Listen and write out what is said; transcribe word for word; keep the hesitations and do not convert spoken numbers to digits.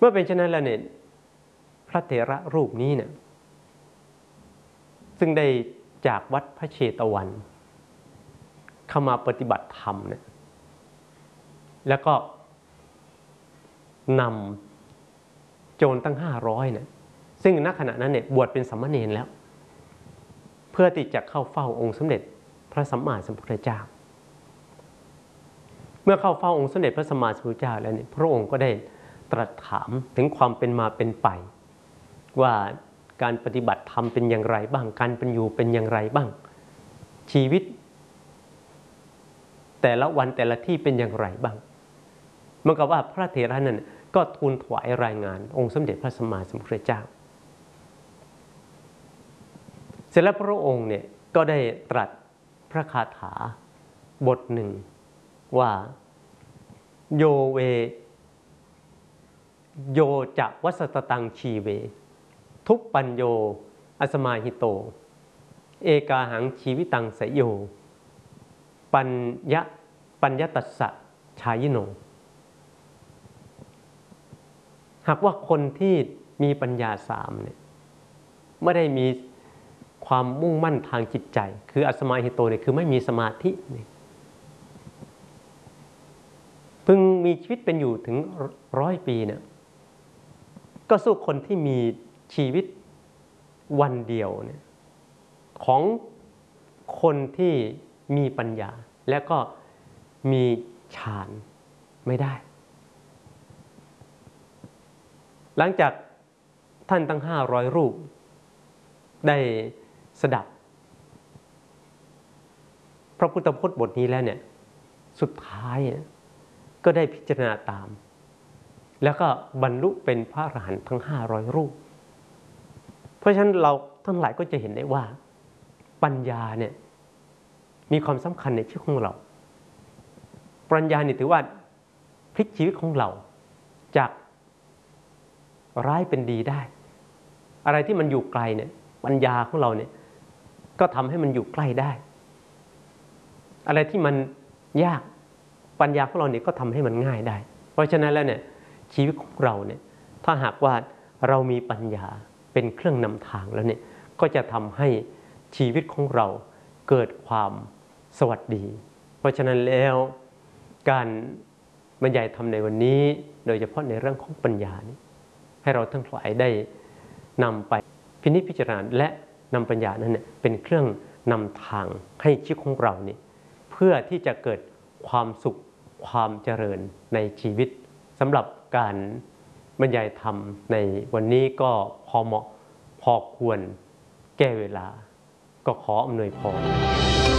เมื่อเป็นเช่นนั้นแล้วเนี่ยพระเถระรูปนี้เนี่ยซึ่งได้จากวัดพระเชตวันเข้ามาปฏิบัติธรรมเนี่ยแล้วก็นำโจรตั้งห้าร้อยเนี่ยซึ่งณขณะนั้นเนี่ยบวชเป็นสามเณรแล้วเพื่อที่จะเข้าเฝ้าองค์สมเด็จพระสัมมาสัมพุทธเจ้าเมื่อเข้าเฝ้าองค์สมเด็จพระสัมมาสัมพุทธเจ้าแล้วเนี่ยพระองค์ก็ได้ตรัสถามถึงความเป็นมาเป็นไปว่าการปฏิบัติธรรมเป็นอย่างไรบ้างการเป็นอยู่เป็นอย่างไรบ้างชีวิตแต่ละวันแต่ละที่เป็นอย่างไรบ้างเหมือนกับว่าพระเถระนั้นก็ทูลถวายรายงานองค์สมเด็จพระสัมมาสัมพุทธเจ้าเสร็จแล้วพระองค์เนี่ยก็ได้ตรัสพระคาถาบทหนึ่งว่าโยเวโยจะวัสตตังชีเวทุปปัญโยอสมาหิโตเอกาหังชีวิตังสยโยปัญญะปัญญตัสสะชายิโนหากว่าคนที่มีปัญญาสามเนี่ยไม่ได้มีความมุ่งมั่นทางจิตใจคืออสมาหิโตเนี่ยคือไม่มีสมาธิเพิ่งมีชีวิตเป็นอยู่ถึงร้อยปีเนี่ยก็สู้คนที่มีชีวิตวันเดียวเนี่ยของคนที่มีปัญญาและก็มีฌานไม่ได้หลังจากท่านตั้งห้าร้อยรูปได้สดับพระพุทธพจน์บทนี้แล้วเนี่ยสุดท้ายก็ได้พิจารณาตามแล้วก็บรรลุเป็นพระอรหันต์ทั้งห้าร้อยรูปเพราะฉะนั้นเราทั้งหลายก็จะเห็นได้ว่าปัญญาเนี่ยมีความสำคัญในชีวิตของเราปัญญาเนี่ยถือว่าพลิกชีวิตของเราจากร้ายเป็นดีได้อะไรที่มันอยู่ไกลเนี่ยปัญญาของเราเนี่ยก็ทำให้มันอยู่ใกล้ได้อะไรที่มันยากปัญญาของเราเนี่ยก็ทำให้มันง่ายได้เพราะฉะนั้นแล้วเนี่ยชีวิตของเราเนี่ยถ้าหากว่าเรามีปัญญาเป็นเครื่องนำทางแล้วเนี่ยก็จะทำให้ชีวิตของเราเกิดความสวัสดีเพราะฉะนั้นแล้วการบรรยายธรรมในวันนี้โดยเฉพาะในเรื่องของปัญญานี้ให้เราทั้งหลายได้นำไปพินิจพิจารณาและนำปัญญานั้นเนี่ยเป็นเครื่องนำทางให้ชีวิตของเรานี่เพื่อที่จะเกิดความสุขความเจริญในชีวิตสำหรับการบรรยายธรรมในวันนี้ก็พอเหมาะพอควรแก้เวลาก็ขออำนวยพร